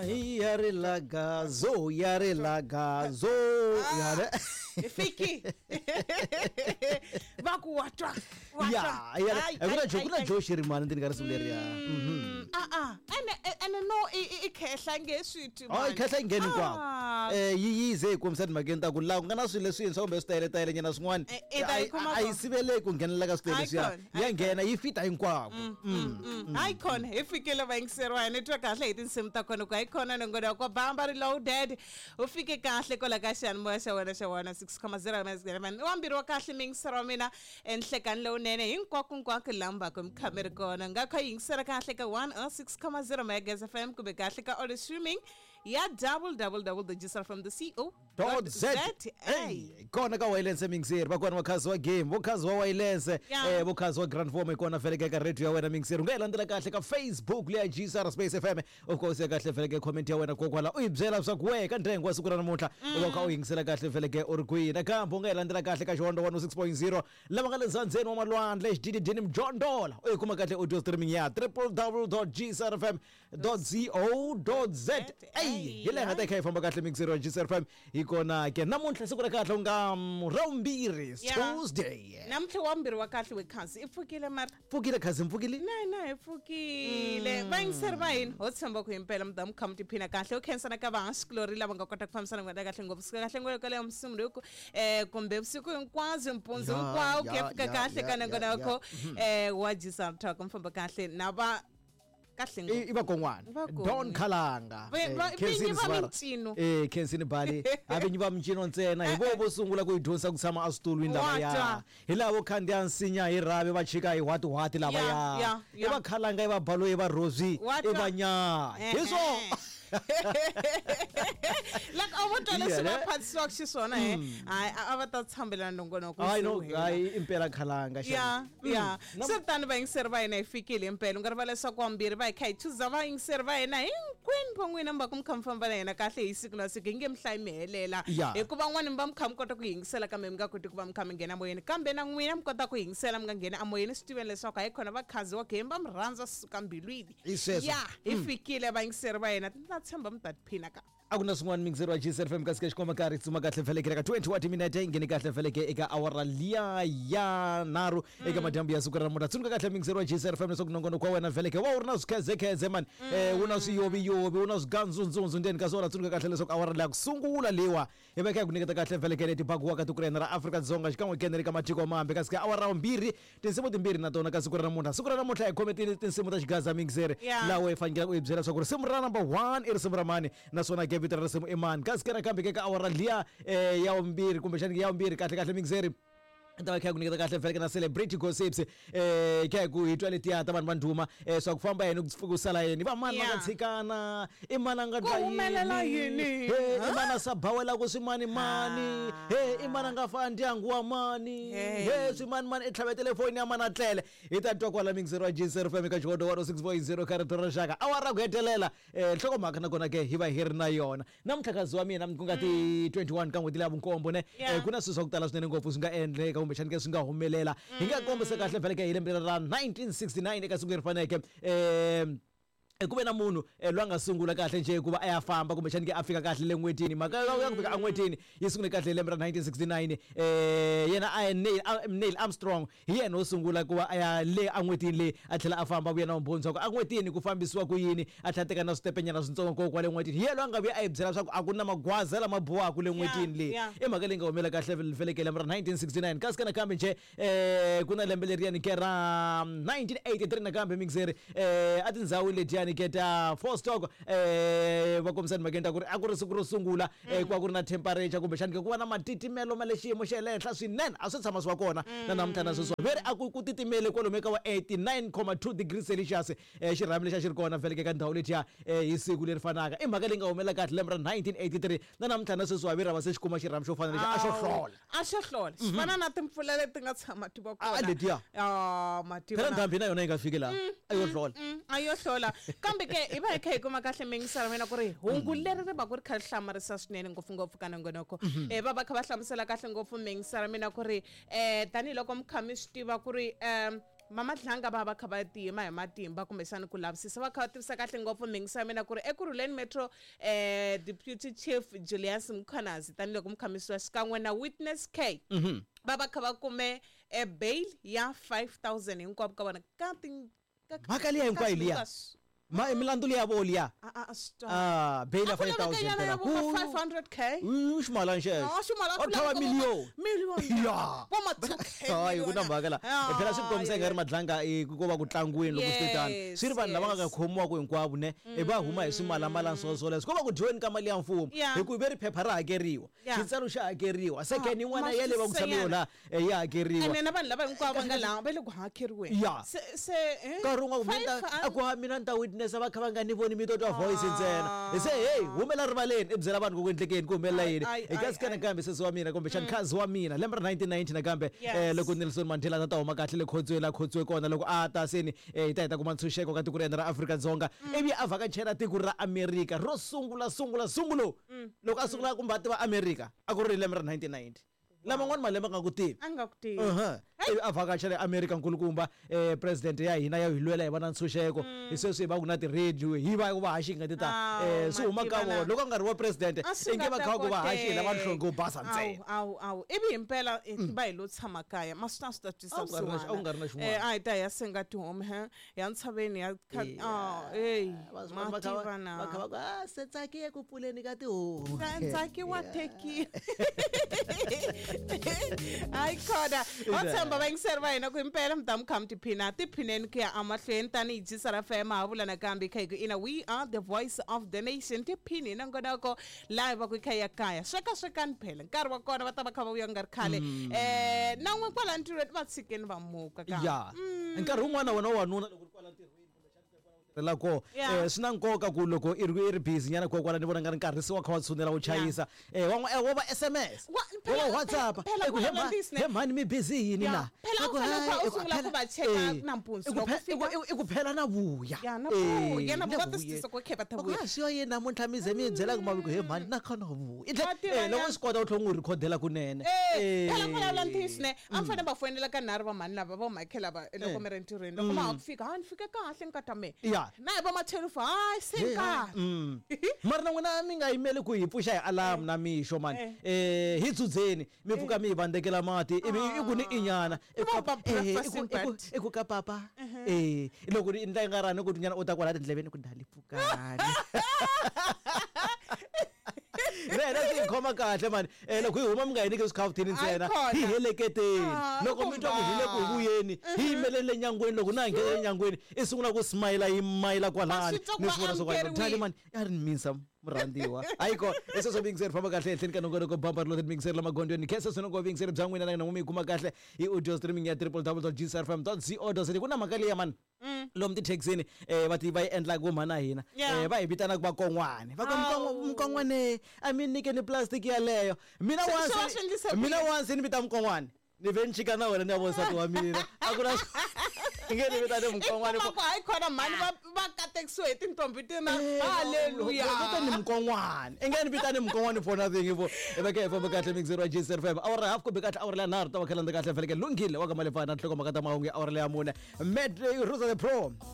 Yare lagazo, yare lagazo. Yare. Fiki. Baku watwa. Yeah, yeah. Kuna Joshi rimani ndini gara suleria. And no, ikehla ngeswithu. Oh, ikehla ngeni kwa. Yiyize kumsani magenta kula ngana swile swile so be style style nyana swani. Ayisibele kungenela ka style siya. Yangena yifita hinkwako. Icon ifikile bangiserwa netwa kahle itinsimta khona kwa icon ngoba kwa bamba reloaded ufike kahle kola kashani moya shawana 6.0 wambiri wa kahle mingisera mina enhlekani lo nene hinkwako lamba kumkhamera kona ngakho yingisera kahle ka 106.0 megahertz FM kube kahle ka audio streaming ya www.the from the co.za kona ka wireless mingisera bakwana makhazi wa game bokhazi wa wireless bokhazi wa grand form ikona feleke ka radio ya wena mingisera ungayilandela kahle ka Facebook le GSR Space FM of course kahle feleke comment ya wena kokwala uyibyela swakuweka ndengo wasukura namuhla lokho uyingisela kahle feleke urkwini kambo ungayilandela kahle ka Jondo 106.0 lama ngale zanzeni wamalwandle HDD Mjondola uyikuma kahle audio streaming ya www.gsrfm.co.za yile ngata kai famba kahle mingisera GSR FM ikona ke namuhla sikura kahle unga Raumbiri Tuesday namhla wambiri wa kahle wekhazi ifukile mara fukile khazi mfukile na ifukile bangisera bayini othamba ku impela mdamu khamti phina kahle ukhensana ka bangisglori laba ngakota kufambisana ngada kahle ngobusika kahle ngolekele umsimulo yoko kumbe usiku inkwazi mpunzi ukwawo kuyafika kahle kana ngakho wajisa talk umfamba kahle naba kahle iba gongwana Don Khalanga Khensini Bali abenyi ba mtshino ntsena yibo sungula ku idonsa kusama asitulwini laba ya hilabo khandi ansinya irabe bachika ihwati laba ya iba Khalanga iba Balo iba Rosie iba nya yeso like awuthola sibaphathi sokushisona abatathambelana nongonoko hayi impela Khalanga yeah sitani bangisera bayina ifikile impela ungaribala sakwambiri bayikhay tuzaba ingisera bayina hinkwini phongwini mba kumkhamfamba yena kahle isiku nasike ngemhla imehelela ekuba ngwani mbamkhami kodwa kuyingisela kambe mngakoti kuba mkhami ngena moyeni kambe na ngwina mkota kuyingisela mngangena amoyeni Steven leswaka ayikhona bakhazi wakhe mbamranza sukambilwini ifikile bangisera bayina themba mdatphina ka akuna swin'wana mingisera wa GSR FM ka sketch koma kari tsuma kahle feleke ka 20 minute ngene kahle feleke eka awara liya ya naru eka madambi ya sukura muda tsunga kahle mingisera wa GSR FM sokunongono kwa wena feleke wa urina usikheze man una siyobi una siganzunzunzu ndeni kasona tsunga kahle lesoko awara la kusungula liwa ebeka kuniketa kahle feleke leti bakuwa ka tukurena ra Africa Dzonga xikan'we keneri ka matiko mambe ka sika awara mbiri tinsimu timbiri na tona ka sukura namuntlha hi khometini tinsimu ta xigaza mingisera lawe fangira ku ibyela swa ku simu ra number 1 iri simu ra mani naswona ke vito ra simu imani kasikera kambe ka awara liya ya umbiri kumbe xani ya umbiri kahle mingiseri ndawa kaya kuniketa kahle feleke na celebrity gossips kaya ku hitwale tiyata vanhu vanduma swa kufamba yini kusala yini va mani vakatsikana imana nga dlayini imana sabawela ku swimani mani imana nga fa ndyangu wa mani swimani etlhave telefoni ya mana tlele hi ta twa kwala mingisero wa GSR FM ka Jondo 106.0 karito ra xaka awara ku hetelela nhlokomhaka nakona ke hi va hi ri na yona namtlhakazi wa mina ku nga ti 21 ka n'hweti leya vunkombo ne ku na swilo swa ku tala swinene ngopfu swi nga endleka kumbe xani ke swi nga humelela hi nga kombisa kahle feleke hi lembe ra 1969 eka siku leri faneke kube na munhu lwanga sungula kahle nje kuba ayafamba kumbe xani ke afika kahle le n'wetini maka ya ku fika an'wetini yisungule kahle lembe ra 1969 yena Neil Armstrong hi yena o sungula kuba aya le an'wetini le a tlhela a famba vuya na umbhoni swa ku an'wetini ku fambisiwa ku yini a tlhateka na switepenyana swintsongo kwa le n'wetini hi yena lwanga vuya a yibyela swa ku a ku na magwaza lama bohaka le n'wetini le emhaka leyi nga humela kahle feleke lembe ra 1969 kasi kana kambe nje ku na lembe leriyani ke ra 1983 na kambe mingiseri a tindhawu letiyani keta Fostock va kombisani magenta ku ri a ku ri siku ro sungula ku va ku ri na temperature kumbe xani ke ku va na matitimelo ma le xiyimo xa le henhla swinene a swi tshama swi va kona na namuntlha na sweswi veri a ku titimele kwalomu eka wa 89.2 degrees Celsius xirhami lexa xi ri kona feleke ka ndhawu letiya hi siku leri fanaka i mhaka leyi nga humelela kahle lembe ra 1983 na namuntlha na sweswi veri va se xi kuma xirhami xo fana lexi a xo hlola swi fana na timpfula leti nga tshama ti va kona letiya phela ndhambi na yona yi nga fiki laha ayo hlola ayo hlola kambe ke iba ikhe kuma kahle mingisera mina ku ri hungu leri ri ba ku ri kha hlamarisa swinene ngopfu kana ngonoko va kha va hlamusela kahle ngopfu mingisera mina ku ri tani loko mkhami swi tiva ku ri mama Dlanga baba kha va tima hi matimba kumbe xana ku lavisisa va kha va tivisa kahle ngopfu mingisa ya mina ku ri ekurhuleni metro deputy chief Julius Mkhwanazi tanihiloko mukhamisi wa xikan'we na witness K va kha va kume bail ya 5,000 hinkwavo ka vona ka mhaka liya hinkwayo liya milandu liya vo liya bail ya 5,000 phela 500k uximalani xexo ximala thava million ya hayi ku na mhaka la phela swi kombisa nga ri Madlanga ko va ku tlangwini loko swi tani swi ri vanhu lava nga khomiwaka hinkwavo ne va huma hi swimalamala swoswo leswo ko va ku dyiweni ka mali ya mfumo hikuva ve ri phepha ra hakeriwa xitsalo xa hakeriwa second yin'wana ya le va ku tshamiwa laha ya hakeriwa ene na vanhu lava hinkwavo va nga laha va le ku hakeriweni se nkarhi wun'wana a ku mina ni ta witnessa va kha va nga ni voni mi to twa voice ntsena se hey humela rivaleni i byela vanhu ku ku endlekeni ku humelela yini eka sikana kambe sesi wa mina kumbe xankhazi wa mina lembe ra 1990 nakambe loko Nelson Mandela ta huma kahle le khotsiwe kona loko a ta seni hi ta heta kuma ntshunxeko ka tiko ra Afrika-Dzonga ivi a vhakachela tiko ra America ro sungulo loko a sungula ku mbati va America a ku ri lembe ra 1990 lama n'wana malembe nga ku tivi a nga ku tivi a vhakachela America nkulukumba president ya hina ya hi lwela hi va na ntshunxeko hi sweswi hi va ku na ti-radio hi va ku va haxi nga ti ta swi huma ka vona loko a nga ri wa president i nge va kha ku va haxela va nhlonge u basa ntsena awu ivi himpela va hi lo tshama kaya ma swi ta twisa vusiwana a hi ta hi ya senga tihomu ya ntshaveni ya va kha va se tsakiye ku pfuleni ka tihomu tsakiwa thekile hayi khona otshemba va yingiseri va hina ku himpela mi ta mi kha mi tiphineni ku ya amahlweni tanihi jisa ra fm ha vula nakambe kha hi ku ina we are the voice of the nation tiphini na ngonako laha va ku kha ya kaya swekani phela nkarhi wa kona va ta va kha va vuya nga ri khale nan'we kwala ntirhweni va tshikeni va muka ya nkarhi wun'wana wona wanuna loko ri kwala ntirhweni lako swi na nkoka ku loko i ri busy nyana ko kwala ni vona nga ri nkarhi se wa kha wa tshunela u chayisa wa va SMS wa WhatsApp he mani mi busy yini la i ku phela na vuya swi yini namuntlha mi ze mi byela ku maviko he mani na khona vuya loko swi kota u tlhela n'wi rikhodela kunene phela vulavula ntisne a mi fanele va fonela ka nharhu va mani lava va humakela loko mi ri ntirhweni loko ma ha ku fika ni fike kahle nkata me na hi va ma-12 hayi senka mara na n'wina mi nga yimeli ku hi pfuxa hi alarm na mixo mani hi tsudzeni mi pfuka mi hi vandzekela mati ivi i ku ni inyana i ku ka papa loko ni ndla nga rani ku tinyana u ta kwala tindleveni ku dali pfukani rena swi hi khoma kahle mani loko hi huma mi nga hi nyike swikhawutini ntsena hi heleketeni loko mi twa ku hi le ku vuyeni hi yimelele nyangweni loko na hi nghenele nyangweni i sungula ku smayila yi mayila kwalani ni swi vona swo mani ya ri ni misa murhandziwa ayiko leswo swo vingiseri famba kahle ehenhleni ka nongonoko bamba lo vingiseri la magondweni khesa swi nongo vingiseri bya n'wina na n'wina mi yi kuma kahle hi audio streaming ya www.gsrfm.co.za ku na mhaka leya mani lomu tithekisini va yi endlaka vo mhana hina va hi vitanaka vakon'wane va mkon'wane a mi nyikeni plastic yaleyo mina wansi ni vita mkon'wane ni ve ni chika na wena ni ya vonsati wa mina a ku na nge ni vitane mkon'wane hayi khona mani va katekisiwe hi tintombi tina halleluya ni mkon'wane i nge ni vitane mkon'wane for nothing ivo i va kha hi famba kahle mixeri wa J5 awara half kumbe kahle awara leya nharhu ta va khelanda kahle fanekele lunghile wa ka malefana nhlokomhaka ta mahungu ya awara leya mune Rosa the Pro